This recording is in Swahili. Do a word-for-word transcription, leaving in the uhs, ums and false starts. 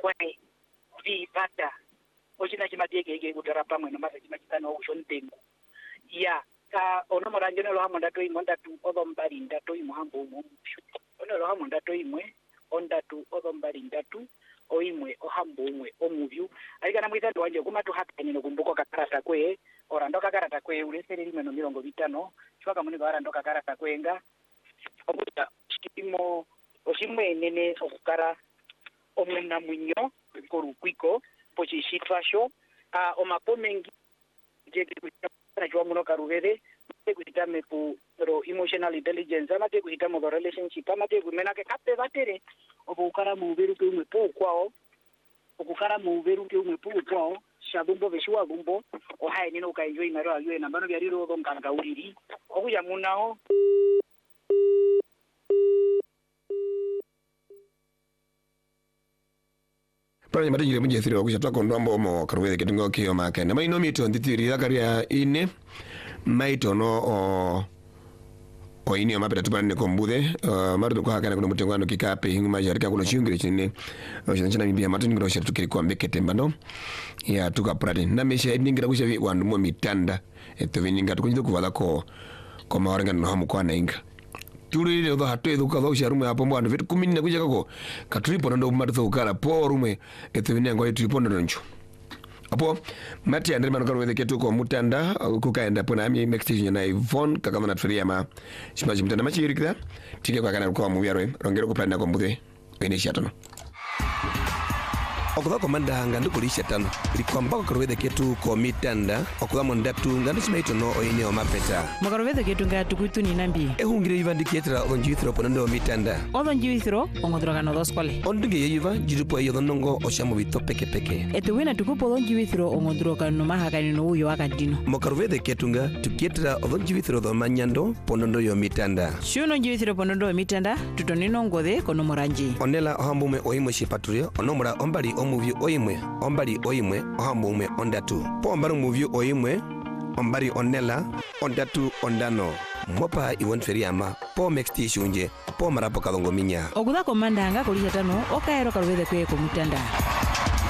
kwai vipata ochina chimatiyekeke kutara pamwe nomasa chimachitano ushontengu ya ka onomoranje no loha mondatu imwe ondatu odombali ndatu imwe hambo umwe ono loha mondatu imwe ondatu odombali ndatu oimwe ohambo umwe omuvyu alikana mwitando wanje kumatu hakanino kumbuko kakarata kwe orando kakarata kwe ulesere limwe no mirongo vitano chwaka muniko orando kakarata kwenga okuta chimo oshimwe nene okukara omuna munyo korukwiko pochishitwasho a omapomengi je na jwa muno karuvere kuitame ku ro emotional intelligence amate kuitamo the relationship amate kumena ke kape batere okukara mu beru ke umwe po kwao okukara mu beru ke umwe po kwao shadumbo beshwa gumbo ohaye nino ka enjoy maro ayo na bano byari ro nganga uriri okuya munao Pari mati jile mje thiri wakusha tuwa kondombo mo karweze kitungo kiyo makene. Ma ino mito nditiri yakari ya ine maito no o o ini o mapeta tupane kombudhe marudu kwa hakana kuna mutengo ano kikape hingu majarika kuna chiungiri chini nchana mibia matu ningira ushara tukiri kwa mbeke tembano ya tuka prati na mesha ningira kusha vi wandumo mitanda eto vininga tukunjido kuvala ko kwa mawarenga nohamu kwa na inga tuli ile ndo hatu edu kadho sharume hapo mwana vitu kumi na kuja kako katripo ndo mmatho ukala po rume eto vininga tripo ndo ncho apo mati andre mano karweze ketu ko mutanda kukaenda pona ami mextation na Yvonne kakama na tfuria ma shimaji mutanda machirikira tike kwa kana kwa mubiyarwe rongero kupanda ko muthe kene shatono okuva komanda hanga ndukulisha tano likwamba karweze ketu ko mitanda okuva mondatu ngandi chimaito no oyine o mapeta makarweze ketu ngatu kuituni nambi ehungire yivandiketera onjithro ponando mitanda odonjithro ongodroga no doskole ondunge yiva jirupo ayo nongo oshamu bito peke peke etewena tukupo onjithro ongodroga no mahakani no uyo akadino makarweze ketu nga tuketera onjithro do manyando ponando yo mitanda shuno onjithro ponando mitanda tutonino ngode kono moranji onela hambume oimo shipaturio onomura ombali omuvyu oimwe ombali oimwe ohambume ondatu po ombari omuvyu oimwe ombari onela ondatu ondano mopa iwon feriama po mexti shunje po marapo kadongo minya okuda komanda hanga kulisha tano okaero karweze kwe ko mutanda